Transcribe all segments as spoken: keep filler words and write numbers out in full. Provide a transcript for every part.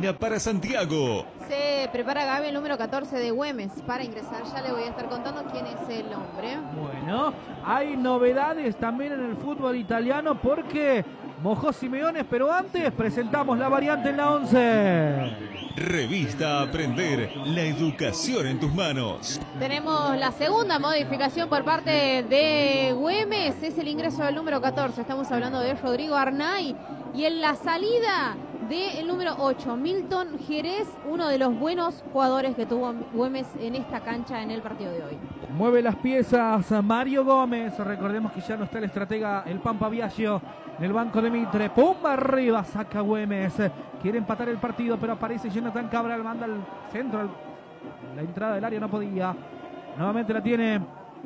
camina para Santiago. Se prepara Gaby, el número catorce de Güemes, para ingresar. Ya le voy a estar contando quién es el hombre. Bueno, hay novedades también en el fútbol italiano porque mojó Simeone, pero antes presentamos la variante en la once. Revista Aprender, la educación en tus manos. Tenemos la segunda modificación por parte de Güemes, es el ingreso del número catorce. Estamos hablando de Rodrigo Arnay y en la salida del número ocho, Milton Jerez, uno de los buenos jugadores que tuvo Güemes en esta cancha en el partido de hoy. Mueve las piezas Mario Gómez. Recordemos que ya no está el estratega, el Pampa Biagio, en el banco de Mitre. Pumba arriba, saca Güemes. Quiere empatar el partido, pero aparece Jonathan Cabral. Manda al centro, al, la entrada del área no podía. Nuevamente la tiene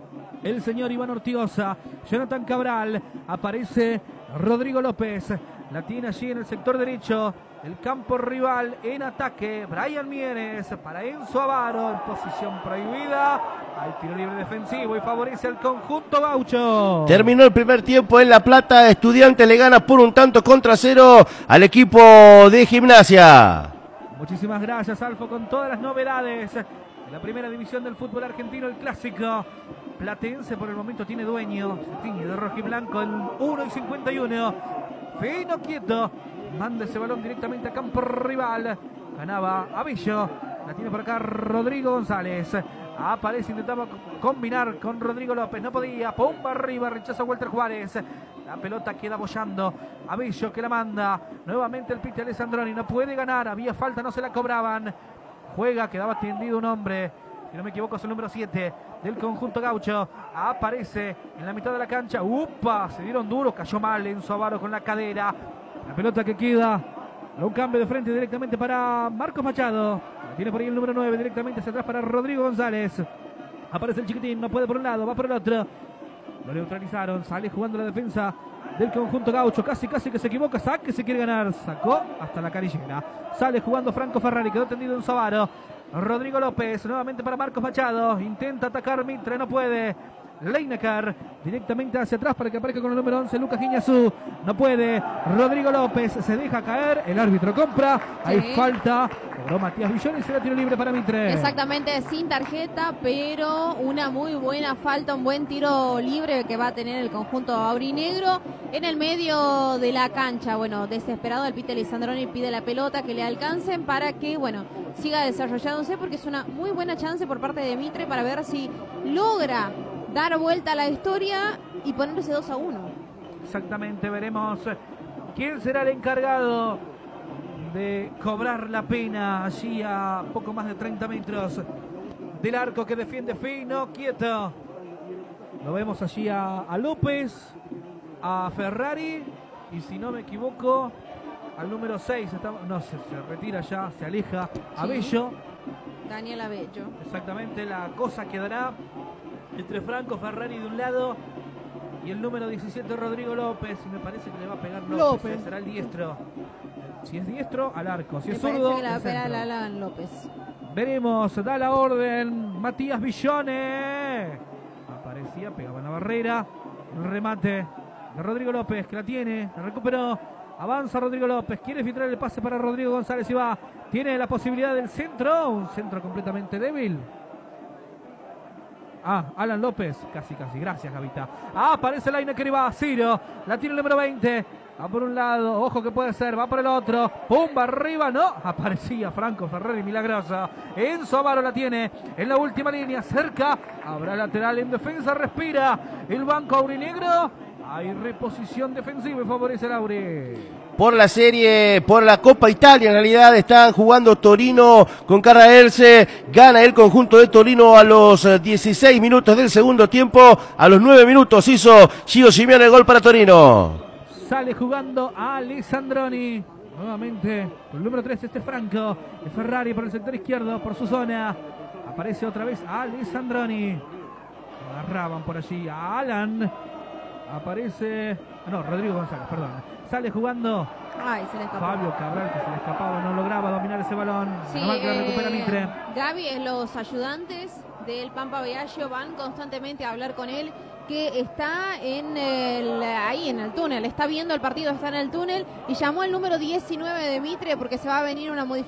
el señor Iván Ortigosa. Jonathan Cabral. Aparece Rodrigo López. La tiene allí en el sector derecho. El campo rival en ataque. Brian Mieres para Enzo Avaro en posición prohibida. Hay tiro libre defensivo y favorece al conjunto gaucho. Terminó el primer tiempo en La Plata. Estudiantes le gana por un tanto contra cero al equipo de Gimnasia. Muchísimas gracias, Alfo, con todas las novedades. En la primera división del fútbol argentino, el clásico platense por el momento tiene dueño. Se tiñe de rojo y blanco en uno y cincuenta y uno. Fino quieto. Manda ese balón directamente a campo rival. Ganaba Avillo. La tiene por acá Rodrigo González. Aparece, intentaba combinar con Rodrigo López. No podía. Pumba arriba. Rechaza Walter Juárez. La pelota queda bollando. Avillo que la manda. Nuevamente el Piti Alessandroni. No puede ganar. Había falta. No se la cobraban. Juega. Quedaba tendido un hombre. Si no me equivoco es el número siete del conjunto gaucho. Aparece en la mitad de la cancha. ¡Upa! Se dieron duro. Cayó mal Enzo Avaro con la cadera. La pelota que queda. Un cambio de frente directamente para Marcos Machado. La tiene por ahí el número nueve directamente hacia atrás para Rodrigo González. Aparece el chiquitín. No puede por un lado. Va por el otro. Lo neutralizaron. Sale jugando la defensa del conjunto gaucho. Casi, casi que se equivoca. Saque, se quiere ganar. Sacó hasta la carillera. Sale jugando Franco Ferrari. Quedó tendido en Savaro. Rodrigo López. Nuevamente para Marcos Machado. Intenta atacar Mitre. No puede. Leinecker directamente hacia atrás para que aparezca con el número once Lucas Guiñazú. No puede. Rodrigo López se deja caer. El árbitro compra. Hay sí. falta. Cobró Matías Villón y será tiro libre para Mitre. Exactamente, sin tarjeta, pero una muy buena falta, un buen tiro libre que va a tener el conjunto aurinegro en el medio de la cancha. Bueno, desesperado el Piti Alessandroni pide la pelota que le alcancen para que, bueno, siga desarrollándose porque es una muy buena chance por parte de Mitre para ver si logra dar vuelta a la historia y ponerse dos a uno. Exactamente, veremos quién será el encargado de cobrar la pena allí a poco más de treinta metros del arco que defiende Fino quieto. Lo vemos allí a, a López, a Ferrari y si no me equivoco al número seis, está, no se, se retira ya, se aleja sí. Abello. Daniel Abello. Exactamente, la cosa quedará entre Franco Ferrari de un lado y el número diecisiete Rodrigo López. Y me parece que le va a pegar López. López. Será el diestro. Si es diestro, al arco. Si me es zurdo, que le va a pegar a Alan López. Veremos. Da la orden Matías Villone. Aparecía, pegaba en la barrera. El remate de Rodrigo López, que la tiene. La recuperó. Avanza Rodrigo López. Quiere filtrar el pase para Rodrigo González y va. Tiene la posibilidad del centro. Un centro completamente débil. Ah, Alan López, casi, casi, gracias Gavita. Ah, aparece Leinecker y va, Ciro, la tiene el número veinte, va por un lado, ojo que puede ser, va por el otro, pumba arriba, no, aparecía Franco Ferrari, milagrosa. Enzo Avaro la tiene en la última línea, cerca, habrá lateral en defensa, respira el banco aurinegro, hay reposición defensiva y favorece el Auri. Por la serie, por la Copa Italia, en realidad están jugando Torino con Carraelce, gana el conjunto de Torino a los dieciséis minutos del segundo tiempo, a los nueve minutos hizo Gio Simeone el gol para Torino. Sale jugando a Alessandroni, nuevamente con el número tres este Franco, de Ferrari por el sector izquierdo, por su zona, aparece otra vez Alessandroni, agarraban por allí a Alan, aparece, no, Rodrigo González, perdón. Sale jugando Ay, se le escapó. Fabio Cabral, que se le escapaba, no lograba dominar ese balón. Sí, Nomás que eh, lo recupera Mitre. Gaby, los ayudantes del Pampa Biagio van constantemente a hablar con él, que está en el, ahí en el túnel, está viendo el partido, está en el túnel y llamó al número diecinueve de Mitre porque se va a venir una modificación.